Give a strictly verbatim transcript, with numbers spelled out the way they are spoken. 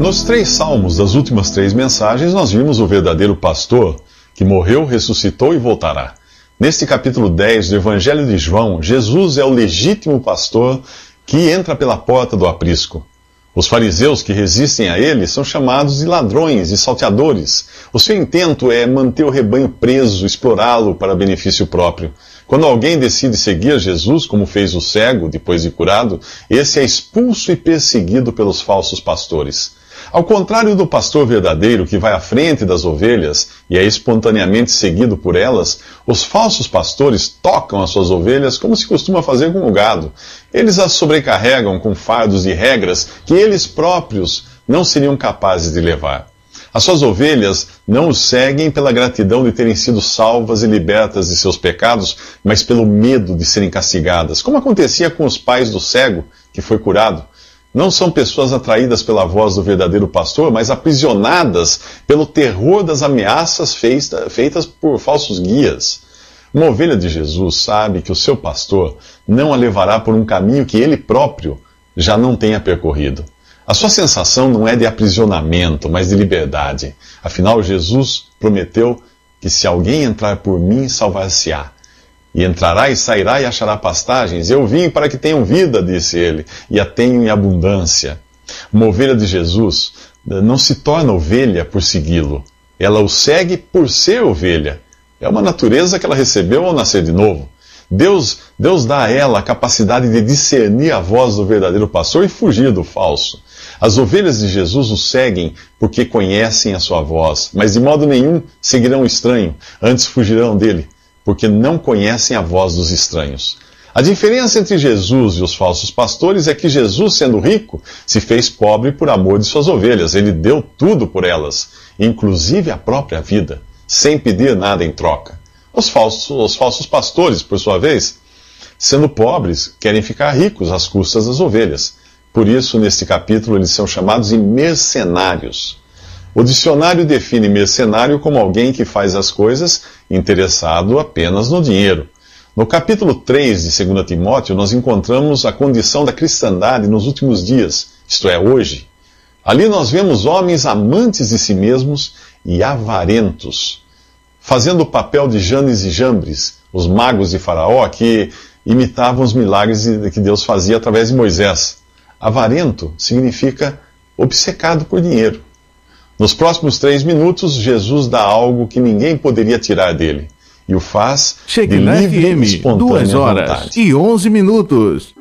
Nos três salmos das últimas três mensagens, nós vimos o verdadeiro pastor que morreu, ressuscitou e voltará. Neste capítulo dez do Evangelho de João, Jesus é o legítimo pastor que entra pela porta do aprisco. Os fariseus que resistem a ele são chamados de ladrões e salteadores. O seu intento é manter o rebanho preso, explorá-lo para benefício próprio. Quando alguém decide seguir Jesus, como fez o cego depois de curado, esse é expulso e perseguido pelos falsos pastores. Ao contrário do pastor verdadeiro que vai à frente das ovelhas e é espontaneamente seguido por elas, os falsos pastores tocam as suas ovelhas como se costuma fazer com o gado. Eles as sobrecarregam com fardos e regras que eles próprios não seriam capazes de levar. As suas ovelhas não os seguem pela gratidão de terem sido salvas e libertas de seus pecados, mas pelo medo de serem castigadas, como acontecia com os pais do cego que foi curado. Não são pessoas atraídas pela voz do verdadeiro pastor, mas aprisionadas pelo terror das ameaças feitas por falsos guias. Uma ovelha de Jesus sabe que o seu pastor não a levará por um caminho que ele próprio já não tenha percorrido. A sua sensação não é de aprisionamento, mas de liberdade. Afinal, Jesus prometeu que se alguém entrar por mim, salvar-se-á. E entrará e sairá e achará pastagens. Eu vim para que tenham vida, disse ele, e a tenham em abundância. Uma ovelha de Jesus não se torna ovelha por segui-lo. Ela o segue por ser ovelha. É uma natureza que ela recebeu ao nascer de novo. Deus, Deus dá a ela a capacidade de discernir a voz do verdadeiro pastor e fugir do falso. As ovelhas de Jesus o seguem porque conhecem a sua voz, mas de modo nenhum seguirão o estranho, antes fugirão dele, porque não conhecem a voz dos estranhos. A diferença entre Jesus e os falsos pastores é que Jesus, sendo rico, se fez pobre por amor de suas ovelhas. Ele deu tudo por elas, inclusive a própria vida, sem pedir nada em troca. Os falsos, os falsos pastores, por sua vez, sendo pobres, querem ficar ricos às custas das ovelhas. Por isso, neste capítulo, eles são chamados de mercenários. O dicionário define mercenário como alguém que faz as coisas interessado apenas no dinheiro. No capítulo três de Segunda Timóteo, nós encontramos a condição da cristandade nos últimos dias, isto é, hoje. Ali nós vemos homens amantes de si mesmos e avarentos, fazendo o papel de Janes e Jambres, os magos de Faraó, que imitavam os milagres que Deus fazia através de Moisés. Avarento significa obcecado por dinheiro. Nos próximos três minutos, Jesus dá algo que ninguém poderia tirar dele, e o faz Chegue de na livre F M, e espontânea duas horas vontade. e onze minutos.